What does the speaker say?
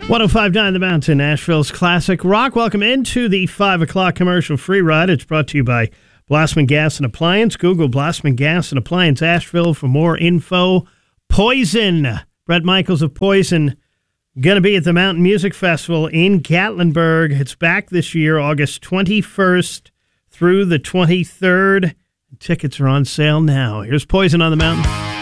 105.9 The Mountain, Nashville's classic rock. Welcome into the 5 o'clock commercial free ride. It's brought to you by Blossman Gas and Appliance. Google Blossman Gas and Appliance Asheville for more info. Poison. Bret Michaels of Poison going to be at the Mountain Music Festival in Gatlinburg. It's back this year, August 21st through the 23rd. Tickets are on sale now. Here's Poison on the Mountain.